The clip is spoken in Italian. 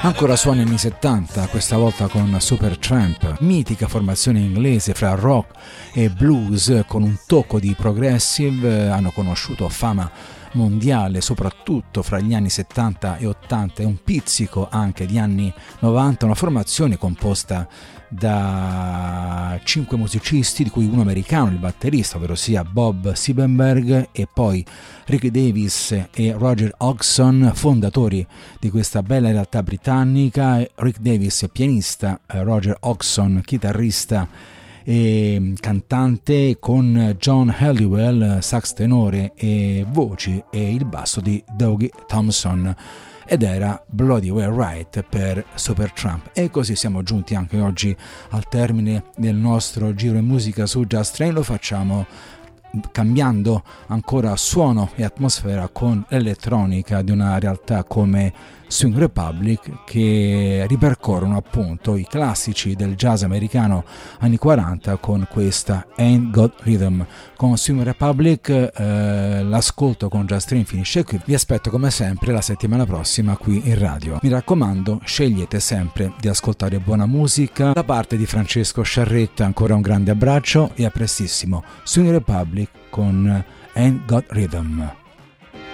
Ancora suoni anni 70, questa volta con Supertramp, mitica formazione inglese fra rock e blues con un tocco di progressive, hanno conosciuto fama mondiale soprattutto fra gli anni 70 e 80 e un pizzico anche di anni 90, una formazione composta da 5 musicisti, di cui uno americano, il batterista, ovvero sia Bob Siebenberg, e poi Rick Davis e Roger Hodgson, fondatori di questa bella realtà britannica. Rick Davis pianista, Roger Hodgson chitarrista e cantante, con John Halliwell sax tenore e voci, e il basso di Dougie Thompson, ed era Bloody Well Right per Supertramp. E così siamo giunti anche oggi al termine del nostro giro in musica su Just Train. Lo facciamo cambiando ancora suono e atmosfera con l'elettronica di una realtà come Swing Republic, che ripercorrono appunto i classici del jazz americano anni 40 con questa Ain't Got Rhythm. Con Swing Republic l'ascolto con Just Train finisce qui. Vi aspetto come sempre la settimana prossima qui in radio. Mi raccomando, scegliete sempre di ascoltare buona musica. Da parte di Francesco Sciarretta ancora un grande abbraccio e a prestissimo. Swing Republic con Ain't Got Rhythm.